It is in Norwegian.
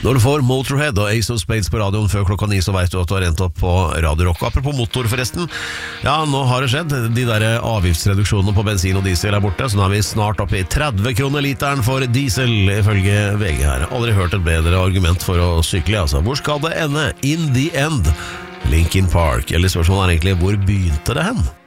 Når du får Motorhead og Ace of Spades på radioen før klokka 9, så vet du at du har rent opp på Radio Rock. Apropos motor forresten, ja, nå har det skjedd. De der avgiftsreduksjonene på bensin og diesel er borte, så nå er vi snart oppe i 30 kroner literen for diesel, ifølge VG her. Aldri hørt et bedre argument for å sykle, altså. Hvor skal det ende? In the end. Linkin Park. Eller spørsmålet er egentlig, hvor begynte det hen?